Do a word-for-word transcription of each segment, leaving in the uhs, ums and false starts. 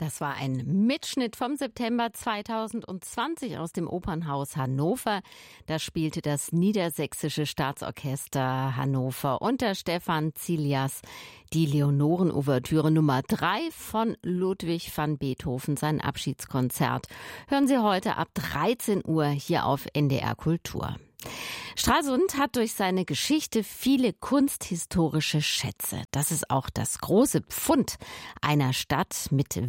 Das war ein Mitschnitt vom September zweitausendzwanzig aus dem Opernhaus Hannover. Da spielte das Niedersächsische Staatsorchester Hannover unter Stefan Zilias die Leonoren-Ouvertüre Nummer drei von Ludwig van Beethoven, sein Abschiedskonzert. Hören Sie heute ab dreizehn Uhr hier auf N D R Kultur. Stralsund hat durch seine Geschichte viele kunsthistorische Schätze. Das ist auch das große Pfund einer Stadt mit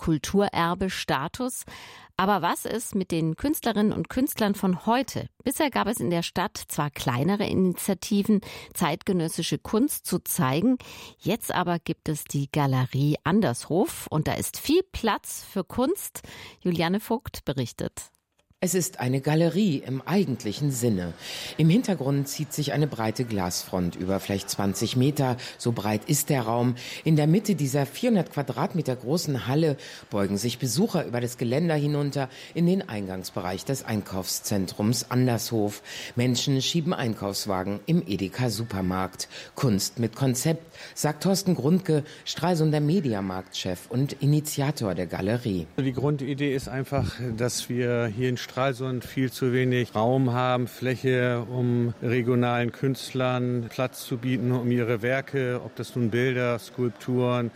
Weltkulturerbe-Status. Aber was ist mit den Künstlerinnen und Künstlern von heute? Bisher gab es in der Stadt zwar kleinere Initiativen, zeitgenössische Kunst zu zeigen. Jetzt aber gibt es die Galerie Andershof und da ist viel Platz für Kunst. Juliane Vogt berichtet. Es ist eine Galerie im eigentlichen Sinne. Im Hintergrund zieht sich eine breite Glasfront über vielleicht zwanzig Meter. So breit ist der Raum. In der Mitte dieser vierhundert Quadratmeter großen Halle beugen sich Besucher über das Geländer hinunter in den Eingangsbereich des Einkaufszentrums Andershof. Menschen schieben Einkaufswagen im Edeka-Supermarkt. Kunst mit Konzept, sagt Thorsten Grundke, Stralsunder Mediamarktchef und Initiator der Galerie. Die Grundidee ist einfach, dass wir hier in Stralsund viel zu wenig Raum haben, Fläche, um regionalen Künstlern Platz zu bieten, um ihre Werke, ob das nun Bilder, Skulpturen,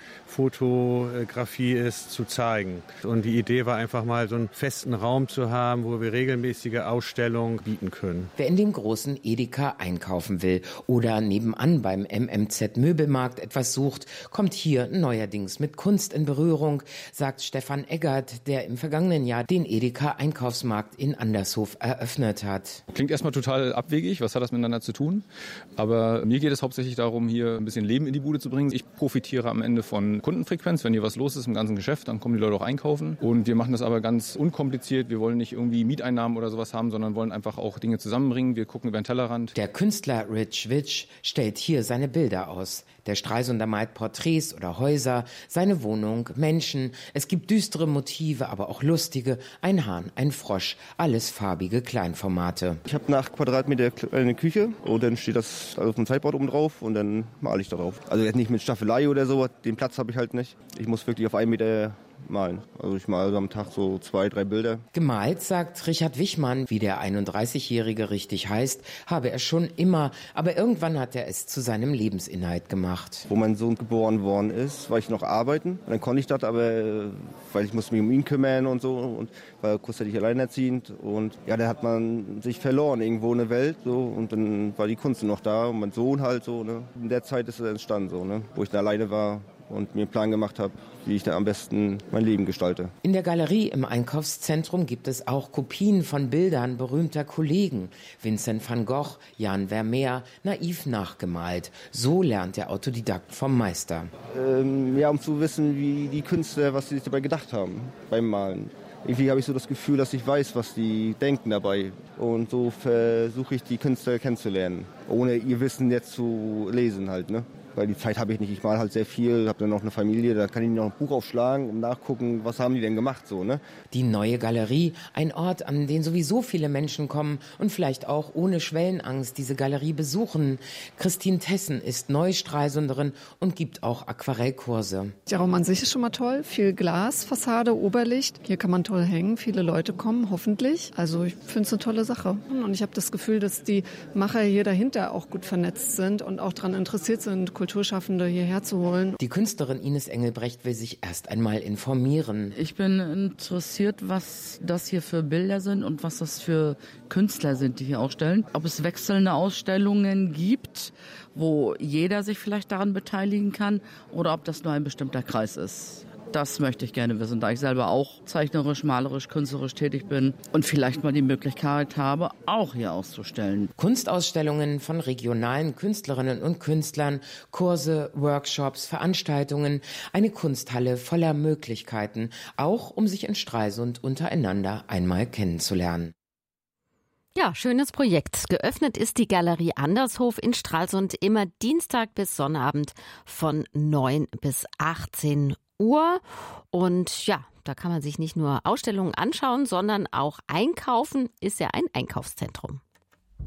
Fotografie ist, zu zeigen. Und die Idee war einfach mal so einen festen Raum zu haben, wo wir regelmäßige Ausstellungen bieten können. Wer in dem großen Edeka einkaufen will oder nebenan beim M M Z Möbelmarkt etwas sucht, kommt hier neuerdings mit Kunst in Berührung, sagt Stefan Eggert, der im vergangenen Jahr den Edeka Einkaufsmarkt in Andershof eröffnet hat. Klingt erstmal total abwegig, was hat das miteinander zu tun? Aber mir geht es hauptsächlich darum, hier ein bisschen Leben in die Bude zu bringen. Ich profitiere am Ende von Kundenfrequenz. Wenn hier was los ist im ganzen Geschäft, dann kommen die Leute auch einkaufen. Und wir machen das aber ganz unkompliziert. Wir wollen nicht irgendwie Mieteinnahmen oder sowas haben, sondern wollen einfach auch Dinge zusammenbringen. Wir gucken über den Tellerrand. Der Künstler Rich Witch stellt hier seine Bilder aus. Der Stralsunder malt Porträts oder Häuser, seine Wohnung, Menschen. Es gibt düstere Motive, aber auch lustige. Ein Hahn, ein Frosch, alles farbige Kleinformate. Ich habe nach Quadratmeter eine Küche und dann steht das auf dem Sideboard oben drauf und dann male ich da drauf. Also jetzt nicht mit Staffelei oder so, den Platz habe ich halt nicht. Ich muss wirklich auf einen Meter malen. Also ich male am Tag so zwei, drei Bilder. Gemalt, sagt Richard Wichmann, wie der einunddreißigjährige richtig heißt, habe er schon immer, aber irgendwann hat er es zu seinem Lebensinhalt gemacht. Wo mein Sohn geboren worden ist, war ich noch arbeiten. Und dann konnte ich das, aber weil ich musste mich um ihn kümmern und so und war kurzzeitig alleinerziehend und ja, da hat man sich verloren irgendwo in der Welt so und dann war die Kunst noch da und mein Sohn halt so, ne. In der Zeit ist es entstanden so, ne, wo ich da alleine war und mir einen Plan gemacht habe, wie ich da am besten mein Leben gestalte. In der Galerie im Einkaufszentrum gibt es auch Kopien von Bildern berühmter Kollegen. Vincent van Gogh, Jan Vermeer, naiv nachgemalt. So lernt der Autodidakt vom Meister. Ähm, ja, um zu wissen, wie die Künstler, was sie sich dabei gedacht haben beim Malen. Irgendwie habe ich so das Gefühl, dass ich weiß, was die denken dabei. Und so versuche ich, die Künstler kennenzulernen, ohne ihr Wissen jetzt zu lesen halt, ne? Weil die Zeit habe ich nicht. Ich male halt sehr viel, habe dann noch eine Familie, da kann ich noch ein Buch aufschlagen und nachgucken, was haben die denn gemacht so, ne? Die neue Galerie, ein Ort, an den sowieso viele Menschen kommen und vielleicht auch ohne Schwellenangst diese Galerie besuchen. Christine Tessen ist Neustralsunderin und gibt auch Aquarellkurse. Der Raum an sich ist schon mal toll, viel Glas, Fassade, Oberlicht. Hier kann man toll hängen, viele Leute kommen, hoffentlich. Also ich finde es eine tolle Sache. Und ich habe das Gefühl, dass die Macher hier dahinter auch gut vernetzt sind und auch daran interessiert sind, Kulturschaffende hierher zu holen. Die Künstlerin Ines Engelbrecht will sich erst einmal informieren. Ich bin interessiert, was das hier für Bilder sind und was das für Künstler sind, die hier ausstellen. Ob es wechselnde Ausstellungen gibt, wo jeder sich vielleicht daran beteiligen kann oder ob das nur ein bestimmter Kreis ist. Das möchte ich gerne wissen, da ich selber auch zeichnerisch, malerisch, künstlerisch tätig bin und vielleicht mal die Möglichkeit habe, auch hier auszustellen. Kunstausstellungen von regionalen Künstlerinnen und Künstlern, Kurse, Workshops, Veranstaltungen, eine Kunsthalle voller Möglichkeiten, auch um sich in Stralsund untereinander einmal kennenzulernen. Ja, schönes Projekt. Geöffnet ist die Galerie Andershof in Stralsund immer Dienstag bis Sonnabend von neun bis achtzehn Uhr. Und ja, da kann man sich nicht nur Ausstellungen anschauen, sondern auch einkaufen, ist ja ein Einkaufszentrum.